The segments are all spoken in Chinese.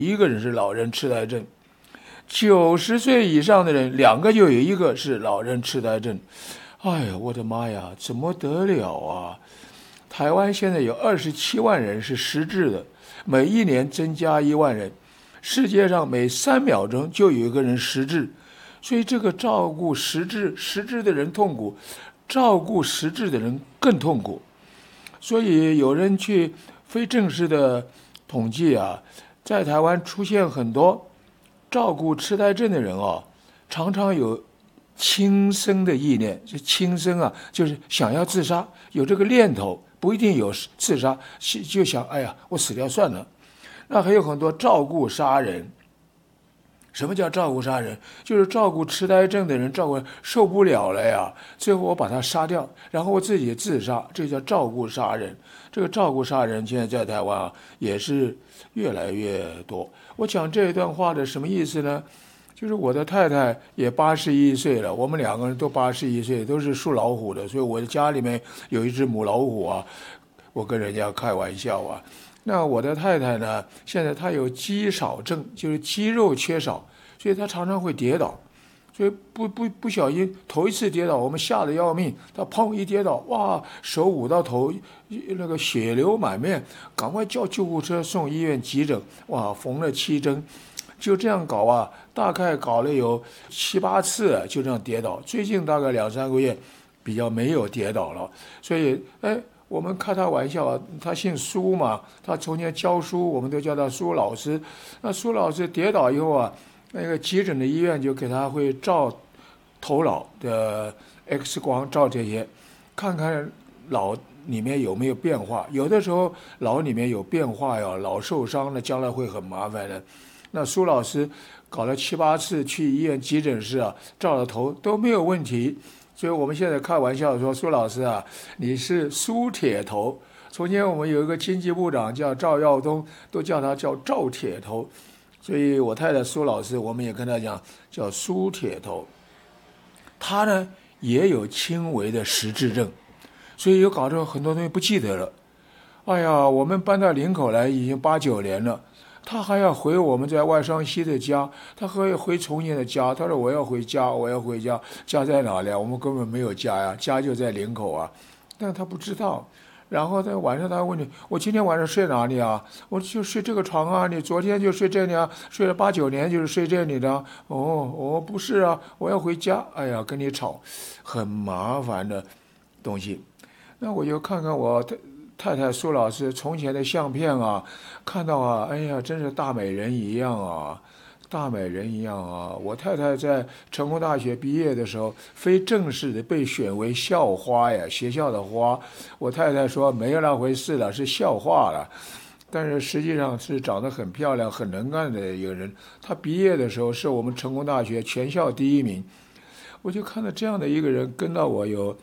一个人是老人痴呆症，90岁以上的人2个就有1个是老人痴呆症。哎呀，我的妈呀，怎么得了啊？台湾现在有27万人是失智的，每1年增加1万人。世界上每3秒钟就有1个人失智，所以这个照顾失智的人痛苦，照顾失智的人更痛苦。所以有人去非正式的统计啊，在台湾出现很多照顾痴呆症的人啊，常常有轻生的意念。这轻生啊，就是想要自杀，有这个念头，不一定有自杀，就想哎呀，我死掉算了。那还有很多照顾杀人。什么叫照顾杀人？就是照顾痴呆症的人，照顾受不了了呀，最后我把他杀掉，然后我自己自杀，这叫照顾杀人。这个照顾杀人现在在台湾啊也是越来越多。我讲这一段话的什么意思呢？就是我的太太也81岁了，我们2个人都81岁，都是属老虎的，所以我的家里面有一只母老虎啊，我跟人家开玩笑啊。那我的太太呢，现在她有肌少症，就是肌肉缺少，所以她常常会跌倒，所以不小心头一次跌倒，我们吓得要命，她砰一跌倒，哇，手捂到头，那个血流满面，赶快叫救护车送医院急诊，哇，缝了7针，就这样搞啊，大概搞了有7、8次，就这样跌倒。最近大概2、3个月比较没有跌倒了，所以我们开他玩笑，他姓苏嘛，他从前教书，我们都叫他苏老师。那苏老师跌倒以后啊，那个急诊的医院就给他会照头脑的 X 光，照这些，看看脑里面有没有变化。有的时候脑里面有变化呀，脑受伤了，将来会很麻烦的。那苏老师搞了7、8次去医院急诊室啊，照了头都没有问题。所以我们现在开玩笑说，苏老师啊，你是苏铁头。从前我们有一个经济部长叫赵耀东，都叫他叫赵铁头。所以我太太苏老师，我们也跟他讲叫苏铁头。他呢也有轻微的失智症，所以有搞得很多东西不记得了。哎呀，我们搬到林口来已经8、9年了。他还要回我们在外双溪的家，他还要回重庆的家。他说我要回家，我要回家，家在哪里啊？我们根本没有家呀，家就在林口啊。但他不知道。然后在晚上他问你，我今天晚上睡哪里啊？我就睡这个床啊。你昨天就睡这里啊？睡了8、9年就是睡这里的。不是啊，我要回家。哎呀，跟你吵，很麻烦的东西。那我就看看我太太苏老师从前的相片啊，看到啊，哎呀，真是大美人一样啊，大美人一样啊！我太太在成功大学毕业的时候，非正式的被选为校花呀，学校的花。我太太说没有那回事了，是校花了。但是实际上是长得很漂亮、很能干的一个人。她毕业的时候是我们成功大学全校第1名。我就看到这样的一个人跟到我有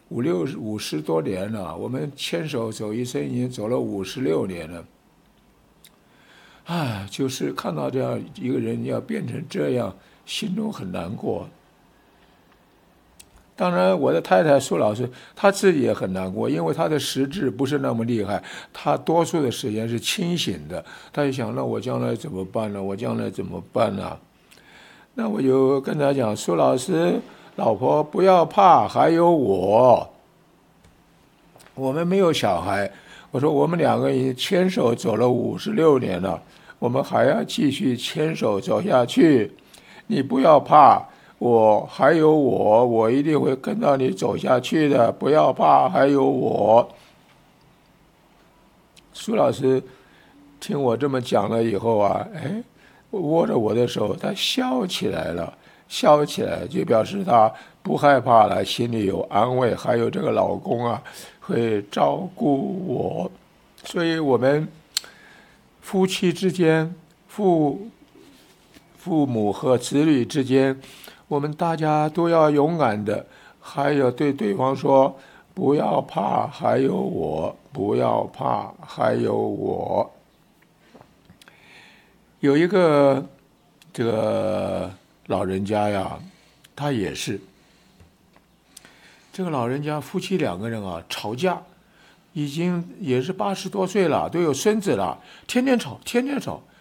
50多年了，我们牵手走一生已经走了56年了。就是看到这样一个人要变成这样，心中很难过。当然我的太太苏老师她自己也很难过，因为她的识智不是那么厉害，她多数的时间是清醒的。她就想，那我将来怎么办呢？我将来怎么办呢？那我就跟她讲，苏老师老婆不要怕，还有我们没有小孩。我说我们2个已经牵手走了56年了，我们还要继续牵手走下去。你不要怕，还有我一定会跟到你走下去的，不要怕，还有我。苏老师听我这么讲了以后啊，握着我的手，他笑起来了，笑起来就表示他不害怕了，心里有安慰，还有这个老公啊会照顾我。所以我们夫妻之间，父母和子女之间，我们大家都要勇敢的，还有对对方说，不要怕，还有我，不要怕，还有我。有一个这个老人家呀，他也是这个老人家，夫妻2个人啊吵架，已经也是80多岁了，都有孙子了，天天吵，